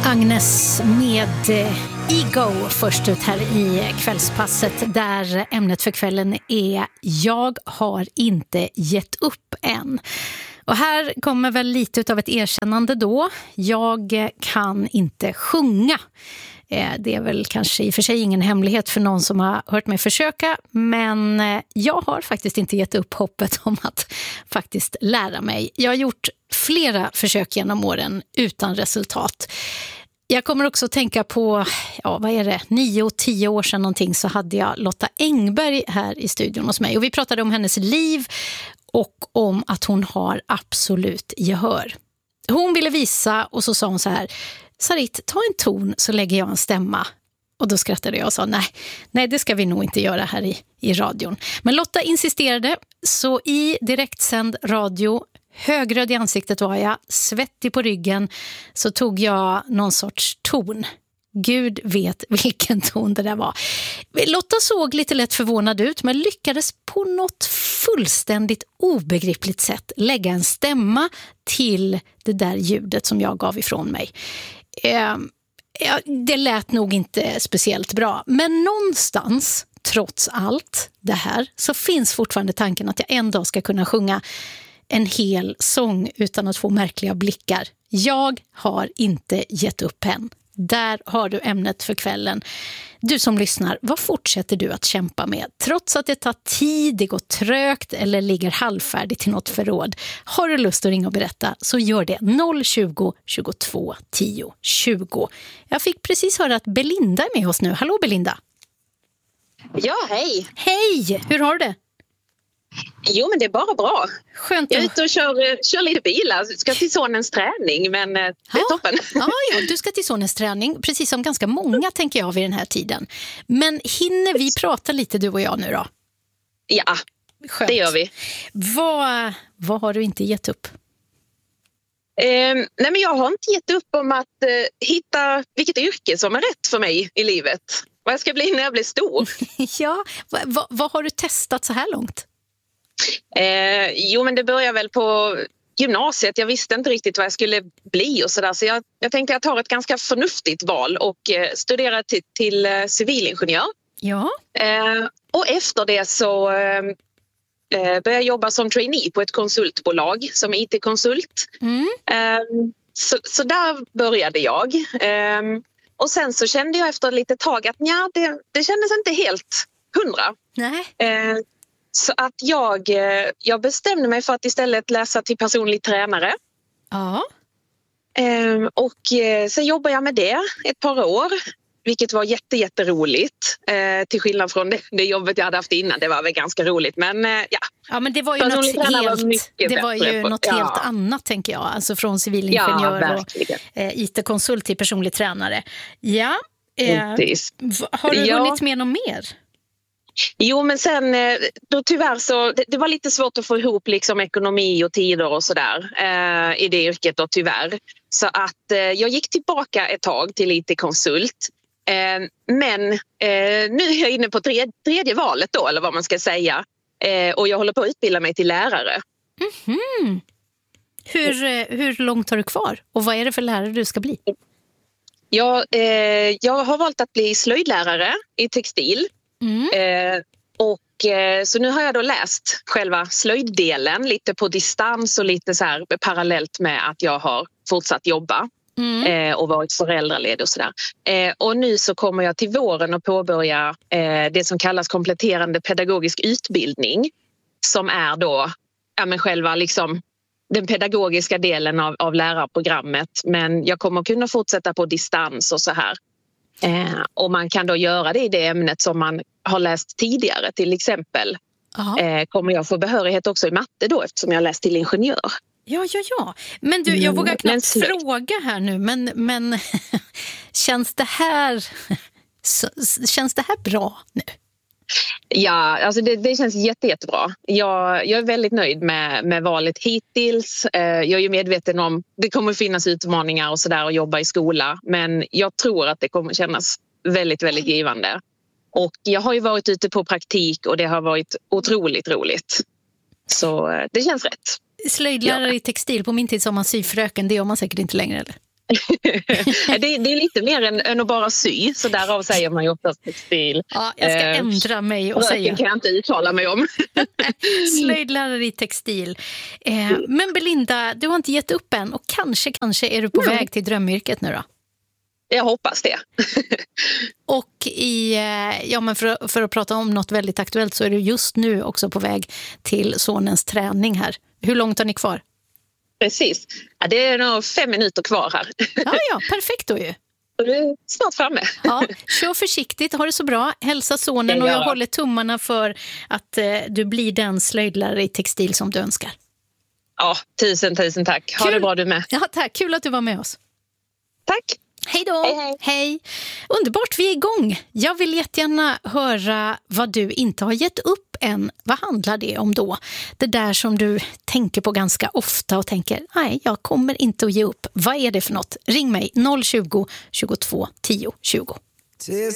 Agnes med Ego först ut här i kvällspasset, där ämnet för kvällen är Jag har inte gett upp än. Och här kommer väl lite av ett erkännande då. Jag kan inte sjunga. Det är väl kanske i och för sig ingen hemlighet för någon som har hört mig försöka, men jag har faktiskt inte gett upp hoppet om att faktiskt lära mig. Jag har gjort flera försök genom åren utan resultat. Jag kommer också att tänka på, 9-10 år sedan någonting, så hade jag Lotta Engberg här i studion hos mig. Och vi pratade om hennes liv och om att hon har absolut gehör. Hon ville visa och så sa hon så här: Sarit, ta en ton så lägger jag en stämma. Och då skrattade jag och sa nej det ska vi nog inte göra här i radion. Men Lotta insisterade, så i direktsänd radio, högröd i ansiktet var jag, svettig på ryggen, så tog jag någon sorts ton. Gud vet vilken ton det där var. Lotta såg lite lätt förvånad ut, men lyckades på något fullständigt obegripligt sätt lägga en stämma till det där ljudet som jag gav ifrån mig. Det lät nog inte speciellt bra, men någonstans, trots allt det här, så finns fortfarande tanken att jag en dag ska kunna sjunga en hel sång utan att få märkliga blickar. Jag har inte gett upp än. Där har du ämnet för kvällen. Du som lyssnar, vad fortsätter du att kämpa med? Trots att det tar tid, det går trögt eller ligger halvfärdigt i något förråd. Har du lust att ringa och berätta, så gör det. 020 22 10 20. Jag fick precis höra att Belinda är med oss nu. Hallå Belinda. Ja, hej. Hej, hur har du det? Jo, men det är bara bra. Skönt. Jag är ute och kör lite bilar. Jag ska till sonens träning, men det är toppen. Ja, du ska till sonens träning, precis som ganska många tänker jag vid den här tiden. Men hinner vi prata lite du och jag nu då? Ja, skönt. Det gör vi. Vad har du inte gett upp? Nej, men jag har inte gett upp om att hitta vilket yrke som är rätt för mig i livet. Vad jag ska bli när jag blir stor. Ja, vad har du testat så här långt? Jo, men det börjar väl på gymnasiet. Jag visste inte riktigt vad jag skulle bli och sådär. Så jag tänkte att jag tar ett ganska förnuftigt val och studerar till civilingenjör. Ja. Och efter det så började jag jobba som trainee på ett konsultbolag som IT-konsult. Så där började jag. Och sen så kände jag efter ett litet tag att det kändes inte helt 100. Nej. Så att jag bestämde mig för att istället läsa till personlig tränare. Ja. Och sen jobbade jag med det ett par år, vilket var jätteroligt. Till skillnad från det jobbet jag hade haft innan. Det var väl ganska roligt, men ja. Ja, men det var ju något helt annat, tänker jag. Alltså från civilingenjör och IT-konsult till personlig tränare. Ja. Har du hunnit med något mer? Jo, men sen då tyvärr så det var lite svårt att få ihop liksom ekonomi och tider och sådär i det yrket då, tyvärr. Så att jag gick tillbaka ett tag till IT-konsult. Men nu är jag inne på tredje valet då, eller vad man ska säga. Och jag håller på att utbilda mig till lärare. Mm-hmm. Hur långt har du kvar? Och vad är det för lärare du ska bli? Jag har valt att bli slöjdlärare i textil. Så nu har jag då läst själva slöjddelen lite på distans och lite så här parallellt med att jag har fortsatt jobba och varit föräldraledig och sådär. Och nu så kommer jag till våren att påbörja det som kallas kompletterande pedagogisk utbildning, som är då själva liksom den pedagogiska delen av lärarprogrammet, men jag kommer kunna fortsätta på distans och så här. Och man kan då göra det i det ämnet som man har läst tidigare, till exempel. Kommer jag få behörighet också i matte då, eftersom jag har läst till ingenjör. Ja. Men du, jag vågar knappt fråga här nu, men känns det här bra nu? Ja, alltså det känns jättebra. Jag är väldigt nöjd med valet hittills. Jag är ju medveten om det kommer finnas utmaningar och sådär att jobba i skola, men jag tror att det kommer kännas väldigt givande. Och jag har ju varit ute på praktik och det har varit otroligt roligt. Så det känns rätt. Slöjdlärare i textil, på min tid som man syfröken, det gör man säkert inte längre, eller? Det är lite mer än att bara sy, så därav säger man ju oftast textil. Ja, jag ska ändra mig och säga. Det kan jag inte uttala mig om. Slöjdlärare i textil. Men Belinda, du har inte gett upp än och kanske är du på väg till drömyrket nu då? Jag hoppas det. Och men för att prata om något väldigt aktuellt så är du just nu också på väg till sonens träning här. Hur långt har ni kvar? Precis. Ja, det är nog 5 minuter kvar här. Ja, perfekt då ju. Du är snart framme. Ja, kör försiktigt, ha det så bra. Hälsa sonen och jag håller tummarna för att du blir den slöjdlärare i textil som du önskar. Ja, tusen tack. Ha det bra du med. Ja, tack. Kul att du var med oss. Tack. Hej då. Hej. Underbart, vi är igång. Jag vill jättegärna höra vad du inte har gett upp än. Vad handlar det om då? Det där som du tänker på ganska ofta och tänker, nej, jag kommer inte att ge upp. Vad är det för något? Ring mig 020 22 10 20.